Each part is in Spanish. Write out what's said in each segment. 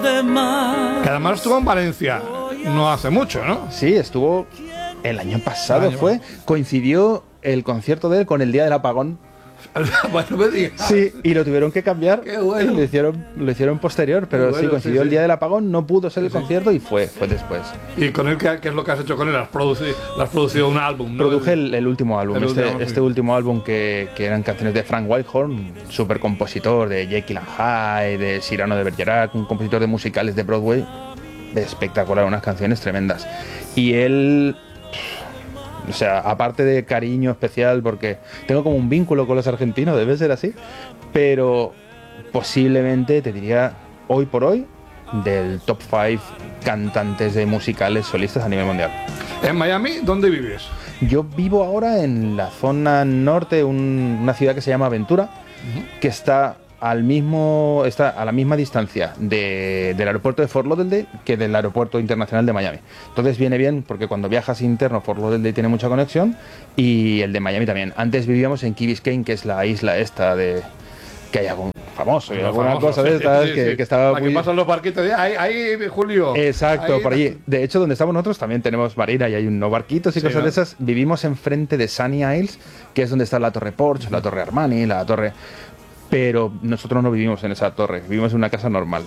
Que además estuvo en Valencia no hace mucho, ¿no? Sí, estuvo el año pasado, coincidió el concierto de él con el día del apagón. Bueno, me digas. Sí, y lo tuvieron que cambiar. Qué bueno. Lo hicieron posterior, pero Bueno, sí coincidió el día del apagón, no pudo ser el concierto y fue después. ¿Y con él qué es lo que has hecho con él? Has producido un álbum, ¿no? Produje el último álbum, este sí. último álbum que eran canciones de Frank Whitehorn, súper compositor de Jekyll and Hyde, de Cyrano de Bergerac, un compositor de musicales de Broadway, espectacular, unas canciones tremendas. Y él, o sea, aparte de cariño especial, porque tengo como un vínculo con los argentinos, debe ser así, pero posiblemente te diría, hoy por hoy, del top 5 cantantes de musicales solistas a nivel mundial. ¿En Miami? ¿Dónde vives? Yo vivo ahora en la zona norte, una ciudad que se llama Ventura, que está a la misma distancia del aeropuerto de Fort Lauderdale que del aeropuerto internacional de Miami. Entonces viene bien porque cuando viajas interno, Fort Lauderdale tiene mucha conexión y el de Miami también. Antes vivíamos en Key Biscayne, que es la isla esta que hay algún famoso y alguna cosa de estas que estaba muy... pasan los barquitos de ahí, Julio. Exacto, ahí, por allí. De hecho, donde estamos nosotros también tenemos marina y hay unos barquitos y cosas de esas. Vivimos enfrente de Sunny Isles, que es donde está la Torre Porsche, la Torre Armani, la Torre... Pero nosotros no vivimos en esa torre, vivimos en una casa normal.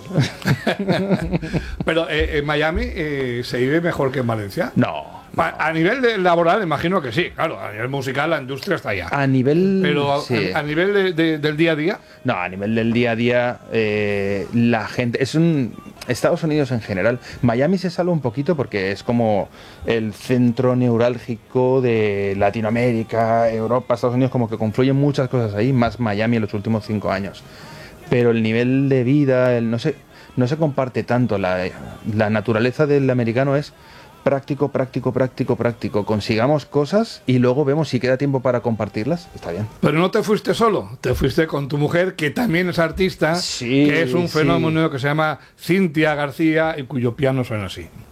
Pero en Miami ¿se vive mejor que en Valencia? No. A nivel laboral, imagino que sí, claro. A nivel musical, la industria está allá. A nivel... Pero sí. a nivel del día a día... No, a nivel del día a día, la gente... Estados Unidos en general. Miami se salva un poquito porque es como el centro neurálgico de Latinoamérica, Europa, Estados Unidos, como que confluyen muchas cosas ahí, más Miami en los últimos 5 años. Pero el nivel de vida, no se comparte tanto. La naturaleza del americano es práctico. Consigamos cosas y luego vemos si queda tiempo para compartirlas. Está bien. Pero no te fuiste solo, te fuiste con tu mujer, que también es artista, que es un fenómeno que se llama Cintia García y cuyo piano suena así.